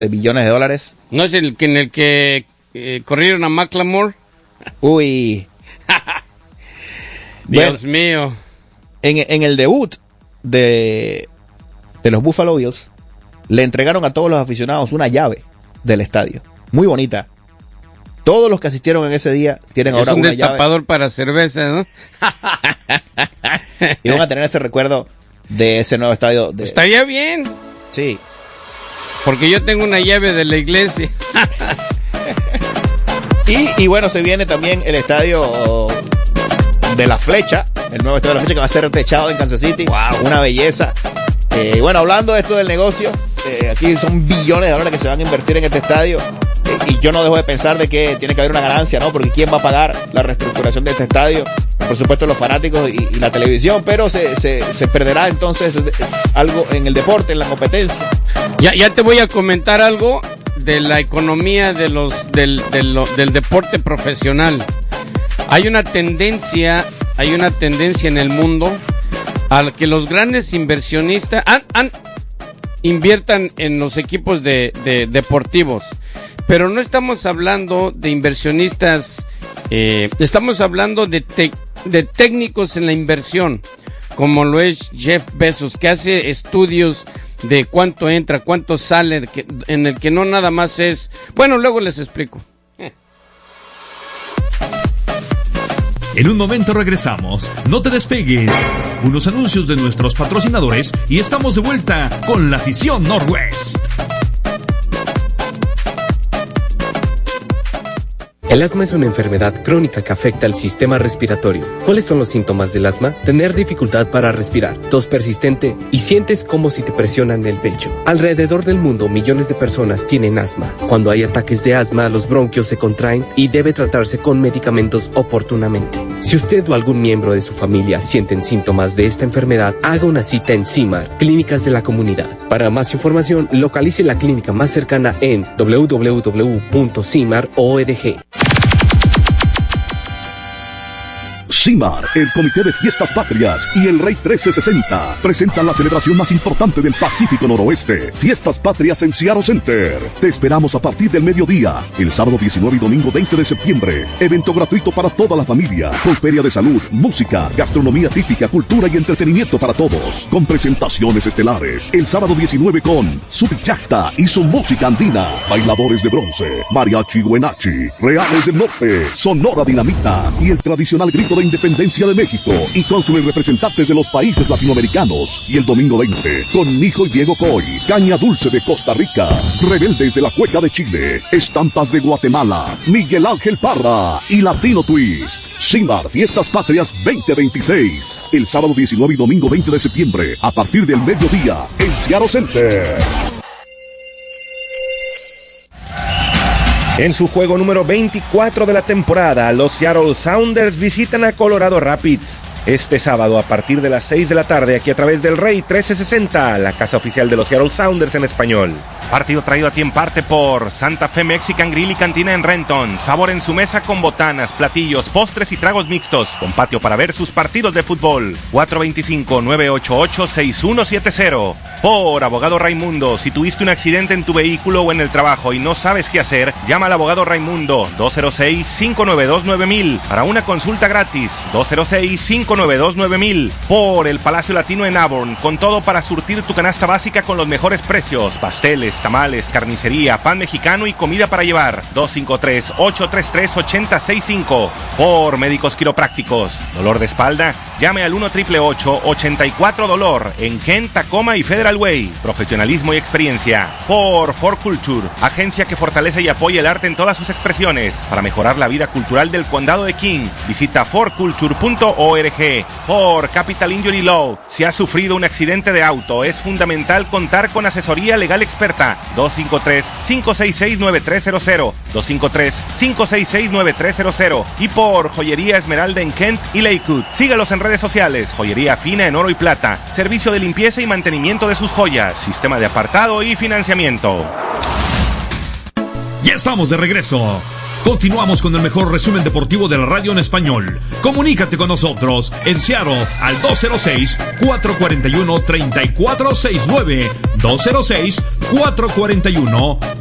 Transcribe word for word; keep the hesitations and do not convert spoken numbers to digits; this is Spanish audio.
de billones de dólares. ¿No es el que en el que eh, corrieron a McLemore? Uy. Dios bueno, mío. En, en el debut de, de los Buffalo Bills, le entregaron a todos los aficionados una llave del estadio. Muy bonita. Todos los que asistieron en ese día tienen ahora una llave. Es un destapador para cerveza, ¿no? Y van a tener ese recuerdo de ese nuevo estadio. De... Estaría bien. Sí. Porque yo tengo una llave de la iglesia. y, y bueno, se viene también el estadio de la Flecha, el nuevo estadio de la Flecha que va a ser techado en Kansas City. Wow. Una belleza. Eh, bueno, hablando de esto del negocio, eh, aquí son billones de dólares que se van a invertir en este estadio. Eh, y yo no dejo de pensar de que tiene que haber una ganancia, ¿no? Porque ¿quién va a pagar la reestructuración de este estadio? Por supuesto los fanáticos y, y la televisión, pero se, se, se perderá entonces algo en el deporte, en la competencia. Ya, ya te voy a comentar algo de la economía de los del, del, del deporte profesional. Hay una tendencia, hay una tendencia en el mundo al que los grandes inversionistas han, han, inviertan en los equipos de, de deportivos, pero no estamos hablando de inversionistas, eh, estamos hablando de, te, de técnicos en la inversión, como lo es Jeff Bezos, que hace estudios de cuánto entra, cuánto sale, que, en el que no nada más es, bueno, luego les explico. En un momento regresamos. No te despegues. Unos anuncios de nuestros patrocinadores y estamos de vuelta con la afición Northwest. El asma es una enfermedad crónica que afecta al sistema respiratorio. ¿Cuáles son los síntomas del asma? Tener dificultad para respirar, tos persistente y sientes como si te presionan el pecho. Alrededor del mundo, millones de personas tienen asma. Cuando hay ataques de asma, los bronquios se contraen y debe tratarse con medicamentos oportunamente. Si usted o algún miembro de su familia sienten síntomas de esta enfermedad, haga una cita en CIMAR, Clínicas de la Comunidad. Para más información, localice la clínica más cercana en doble u doble u doble u punto cimar punto org. CIMAR, el Comité de Fiestas Patrias y el Rey trece sesenta presentan la celebración más importante del Pacífico Noroeste, Fiestas Patrias en Seattle Center. Te esperamos a partir del mediodía, el sábado diecinueve y domingo veinte de septiembre. Evento gratuito para toda la familia, con feria de salud, música, gastronomía típica, cultura y entretenimiento para todos, con presentaciones estelares. El sábado diecinueve con Subjacta y su música andina, bailadores de bronce, mariachi huenachi, Reales del Norte, Sonora Dinamita y el tradicional grito de Independencia de México, y cónsules representantes de los países latinoamericanos. Y el domingo veinte, con Mijo y Diego Coy, Caña Dulce de Costa Rica, Rebeldes de la Cueca de Chile, Estampas de Guatemala, Miguel Ángel Parra y Latino Twist. CIMAR Fiestas Patrias veinte veintiséis, el sábado diecinueve y domingo veinte de septiembre, a partir del mediodía, en Seattle Center. En su juego número veinticuatro de la temporada, los Seattle Sounders visitan a Colorado Rapids. Este sábado a partir de las seis de la tarde, aquí a través del Rey trece sesenta, la casa oficial de los Seattle Sounders en español. Partido traído a ti en parte por Santa Fe Mexican Grill y Cantina en Renton. Sabor en su mesa con botanas, platillos, postres y tragos mixtos. Con patio para ver sus partidos de fútbol. cuatro dos cinco, nueve ocho ocho, seis uno siete cero. Por Abogado Raimundo, si tuviste un accidente en tu vehículo o en el trabajo y no sabes qué hacer, llama al Abogado Raimundo dos cero seis, cinco nueve dos, nueve mil para una consulta gratis. dos cero seis, cinco nueve dos, nueve mil. Por el Palacio Latino en Auburn, con todo para surtir tu canasta básica con los mejores precios. Pasteles, tamales, carnicería, pan mexicano y comida para llevar. dos cinco tres, ocho tres tres, ocho cero seis cinco. Por Médicos Quiroprácticos, dolor de espalda, llame al uno ocho ocho ocho, ocho cuatro dolor en Kent, Tacoma y Federal Way. Profesionalismo y experiencia. Por For Culture, agencia que fortalece y apoya el arte en todas sus expresiones para mejorar la vida cultural del condado de King. Visita for culture punto org. Por Capital Injury Law, si has sufrido un accidente de auto, es fundamental contar con asesoría legal experta. dos cinco tres, cinco seis seis, nueve tres cero cero, dos cinco tres, cinco seis seis, nueve tres cero cero. Y por Joyería Esmeralda en Kent y Lakewood, sígalos en redes sociales. Joyería fina en oro y plata, servicio de limpieza y mantenimiento de sus joyas, sistema de apartado y financiamiento. Ya estamos de regreso. Continuamos con el mejor resumen deportivo de la radio en español. Comunícate con nosotros en Seattle al dos cero seis, cuatro cuatro uno, tres cuatro seis nueve. dos cero seis, cuatro cuatro uno,